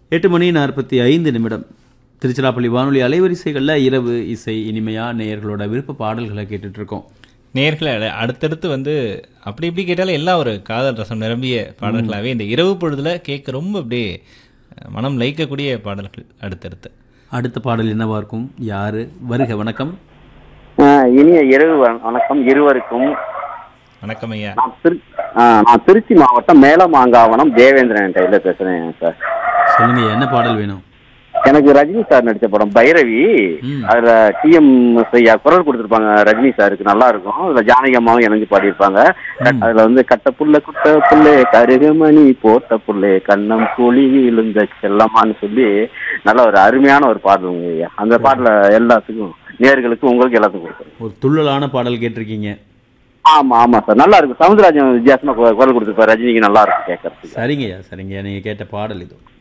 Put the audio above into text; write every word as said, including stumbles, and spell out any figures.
எட்டு மணி நாற்பத்தி ஐந்து நிமிடம். திருச்சிராப்பள்ளி வானொலி அலைவரிசைகளில் இரவு இசை இனிமையா நேயர்களோட விருப்ப பாடல்களை கேட்டுட்டு இருக்கோம். நேயர்களை அட- அடுத்தடுத்து வந்து அப்படி இப்படி கேட்டாலும் எல்லாம் ஒரு காதல் ரசம் நிரம்பிய பாடல்களாகவே இந்த இரவு பொழுதுல கேட்க ரொம்ப அப்படியே அஹ், மனம் லயிக்கக்கூடிய பாடல்கள் அடுத்தடுத்து. அடுத்த பாடல் என்னவா இருக்கும்? யாரு வருக? வணக்கம். ஆ, இனிய இரவு வ- வணக்கம் இருவருக்கும். வணக்கம் ஐயா. நான் திரு ஆ, நான் திருச்சி மாவட்டம் மேலமாங்காவனம் தேவேந்திரன் டைல பேசுறேன் சார். சொல்லுங்க, என்ன பாடல் வேணும்? எனக்கு ரஜினி சார் நடிச்ச படம் பைரவி. ம். அதுல டி எம் ஐயா குரல் கொடுத்துருப்பாங்க ரஜினி சாருக்கு, நல்லா இருக்கும். அதுல ஜானகி அம்மாவும் இணைஞ்சு பாடியிருப்பாங்க. ம். அதுல வந்து கட்ட புள்ள குட்ட புள்ளே கருகமணி போட்ட புள்ளே கண்ணம் குழி விழுந்த செல்லம்மான்னு சொல்லி நல்ல ஒரு அருமையான ஒரு பாடல் ஐயா. அந்த பாடல எல்லாத்துக்கும் நேர்களுக்கு உங்களுக்கு எல்லாத்துக்கும் கொடுக்குறேன். ஒரு துள்ளலான பாடல் கேட்டிருக்கீங்க. ஆமா ஆமா சார், நல்லா இருக்கும். சவுந்தரராஜன் வித்தியாசமா கு- குரல் கொடுத்துருப்பாரு ரஜினிக்கு, நல்லா இருக்கும் கேட்கறதுக்கு. சரிங்கய்யா, சரிங்க. நீங்க கேட்ட பாடல் இது.